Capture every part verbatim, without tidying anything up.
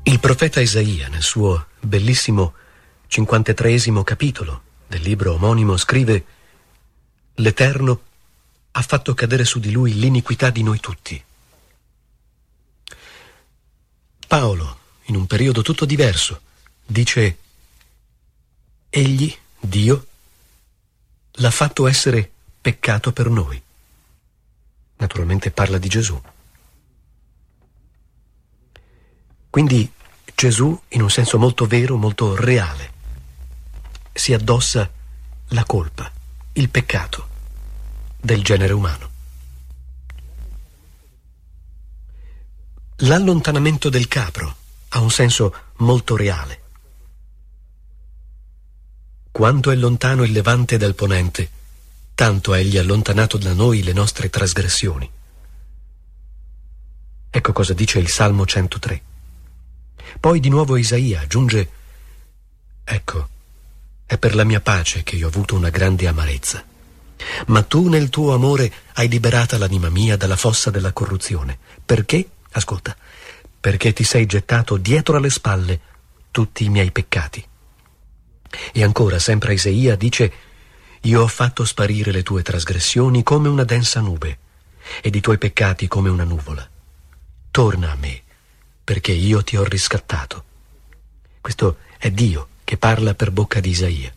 Il profeta Isaia, nel suo bellissimo cinquantatreesimo capitolo del libro omonimo, scrive: «L'Eterno ha fatto cadere su di lui l'iniquità di noi tutti». Paolo, in un periodo tutto diverso, dice: «Egli, Dio, l'ha fatto essere peccato per noi». Naturalmente parla di Gesù. Quindi Gesù, in un senso molto vero, molto reale, si addossa la colpa, il peccato del genere umano. L'allontanamento del capro ha un senso molto reale. Quanto è lontano il levante dal ponente, tanto egli ha allontanato da noi le nostre trasgressioni. Ecco cosa dice il Salmo centotré. Poi di nuovo Isaia aggiunge: «Ecco, è per la mia pace che io ho avuto una grande amarezza. Ma tu nel tuo amore hai liberata l'anima mia dalla fossa della corruzione. Perché? Ascolta, perché ti sei gettato dietro alle spalle tutti i miei peccati». E ancora, sempre Isaia dice: «Io ho fatto sparire le tue trasgressioni come una densa nube, ed i tuoi peccati come una nuvola. Torna a me, perché io ti ho riscattato». Questo è Dio che parla per bocca di Isaia.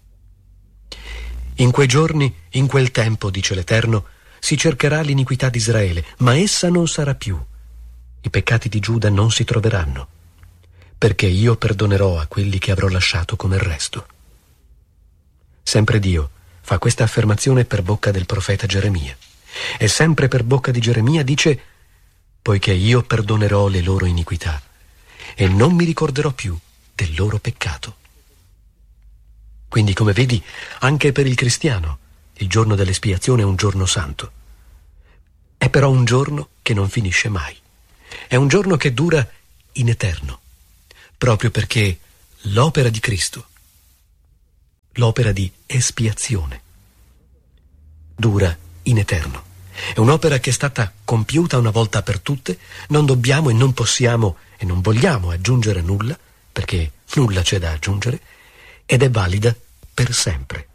«In quei giorni, in quel tempo, dice l'Eterno, si cercherà l'iniquità di Israele, ma essa non sarà più. I peccati di Giuda non si troveranno, perché io perdonerò a quelli che avrò lasciato come il resto». Sempre Dio fa questa affermazione per bocca del profeta Geremia. E sempre per bocca di Geremia dice: «Poiché io perdonerò le loro iniquità e non mi ricorderò più del loro peccato». Quindi, come vedi, anche per il cristiano il giorno dell'espiazione è un giorno santo. È però un giorno che non finisce mai. È un giorno che dura in eterno, proprio perché l'opera di Cristo, l'opera di espiazione, dura in eterno. È un'opera che è stata compiuta una volta per tutte. Non dobbiamo e non possiamo e non vogliamo aggiungere nulla, perché nulla c'è da aggiungere, ed è valida per sempre.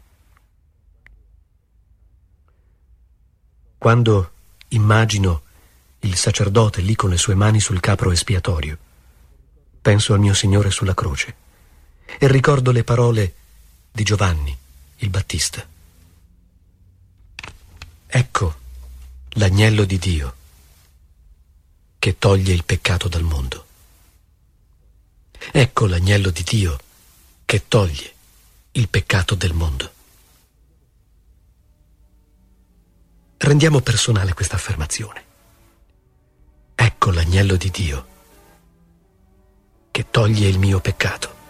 Quando immagino il sacerdote lì con le sue mani sul capro espiatorio, penso al mio Signore sulla croce e ricordo le parole di Giovanni, il Battista. «Ecco l'agnello di Dio che toglie il peccato dal mondo. Ecco l'agnello di Dio che toglie il peccato del mondo». Rendiamo personale questa affermazione. Ecco l'agnello di Dio che toglie il mio peccato.